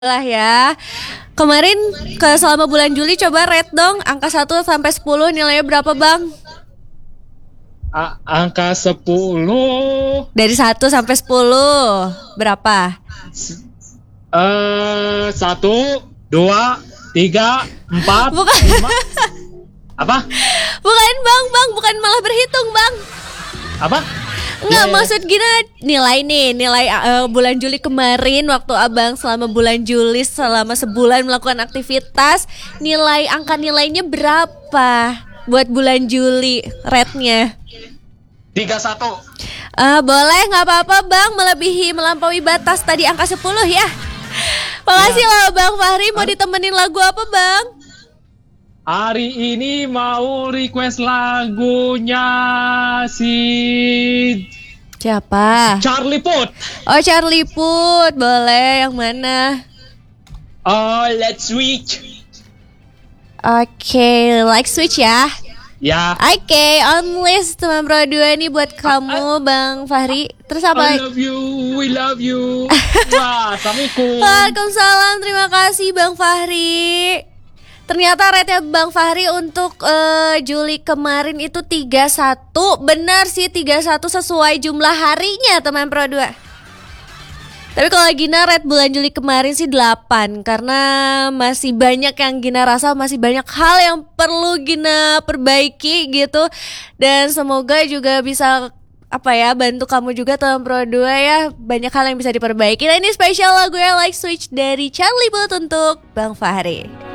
lah ya. Kemarin selama bulan Juli coba rate dong angka 1 sampai 10 nilainya berapa, Bang? Angka 10. Dari 1 sampai 10 berapa? 1, 2, 3, 4, Bukan. 5. Apa? Bukan, Bang, bukan malah berhitung, Bang. Apa? Enggak, Ya. maksud gini nilai bulan Juli kemarin waktu Abang selama bulan Juli selama sebulan melakukan aktivitas, angka nilainya berapa buat bulan Juli rate-nya? 31. Boleh, nggak apa-apa, Bang, melampaui batas tadi angka 10 ya. Makasih loh Bang Fahri, mau ditemenin lagu apa, Bang? Hari ini mau request lagunya si Siapa? Charlie Puth. Oh, Charlie Puth, boleh, yang mana? Oh, let's switch. Oke, like switch ya. Ya. Oke, on list teman Pro 2 nih buat kamu Bang Fahri. Terus apa? I love you, we love you. Wah, Assalamualaikum. Waalaikumsalam, terima kasih Bang Fahri. Ternyata rate-nya Bang Fahri untuk Juli kemarin itu 31. Benar sih 31 sesuai jumlah harinya teman Pro 2. Tapi kalau Gina rate bulan Juli kemarin sih 8. Karena masih banyak yang Gina rasa, masih banyak hal yang perlu Gina perbaiki gitu. Dan semoga juga bisa bantu kamu juga teman Pro 2 ya. Banyak hal yang bisa diperbaiki. Nah, ini spesial lagu ya Like Switch dari Charlie Puth untuk Bang Fahri.